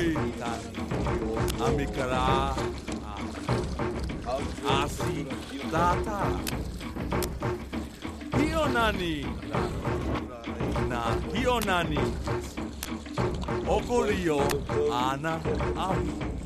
Oi, amikara. Asi, tata. Hionani. Na hionani. Okolio, ana, amu.